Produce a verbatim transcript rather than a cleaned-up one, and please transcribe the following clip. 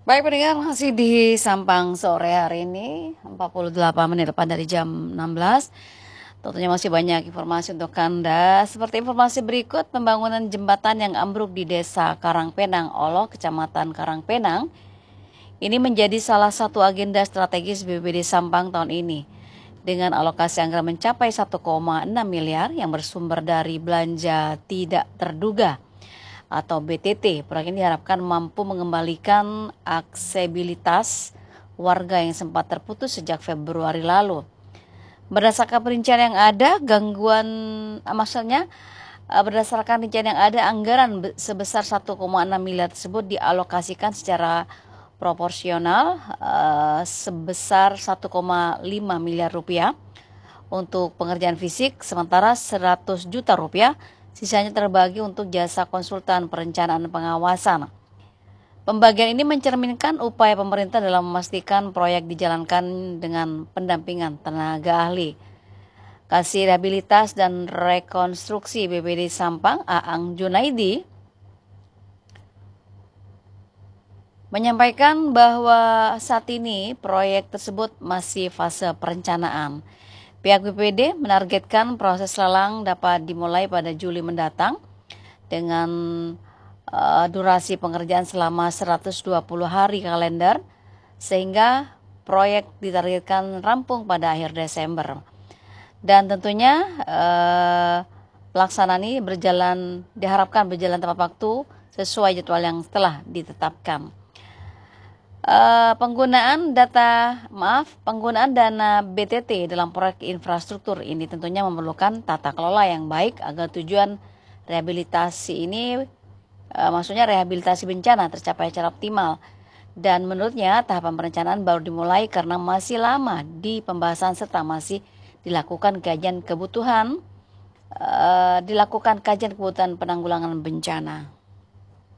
Baik pendengar, masih di Sampang sore hari ini, empat puluh delapan menit depan dari jam enam belas. Tentunya masih banyak informasi untuk Anda. Seperti informasi berikut, pembangunan jembatan yang ambruk di Desa Karangpenang, Olo, Kecamatan Karangpenang, ini menjadi salah satu agenda strategis B P B D Sampang tahun ini. Dengan alokasi anggaran mencapai satu koma enam miliar yang bersumber dari belanja tidak terduga atau B T T. Proyek ini diharapkan mampu mengembalikan aksesibilitas warga yang sempat terputus sejak Februari lalu. Berdasarkan perincian yang ada, gangguan maksudnya berdasarkan rincian yang ada, anggaran sebesar satu koma enam miliar tersebut dialokasikan secara proporsional uh, sebesar satu koma lima miliar rupiah untuk pengerjaan fisik, sementara seratus juta rupiah sisanya terbagi untuk jasa konsultan perencanaan pengawasan. Pembagian ini mencerminkan upaya pemerintah dalam memastikan proyek dijalankan dengan pendampingan tenaga ahli. Kasih Rehabilitas dan Rekonstruksi B P B D Sampang, Aang Junaidi, menyampaikan bahwa saat ini proyek tersebut masih fase perencanaan. Pihak B P B D menargetkan proses lelang dapat dimulai pada Juli mendatang dengan uh, durasi pengerjaan selama seratus dua puluh hari kalender, sehingga proyek ditargetkan rampung pada akhir Desember. Dan tentunya uh, pelaksanaan ini berjalan diharapkan berjalan tepat waktu sesuai jadwal yang telah ditetapkan. Uh, penggunaan data, maaf, penggunaan dana B T T dalam proyek infrastruktur ini tentunya memerlukan tata kelola yang baik agar tujuan rehabilitasi ini, uh, maksudnya rehabilitasi bencana tercapai secara optimal. Dan menurutnya tahapan perencanaan baru dimulai karena masih lama di pembahasan serta masih dilakukan kajian kebutuhan, uh, dilakukan kajian kebutuhan penanggulangan bencana.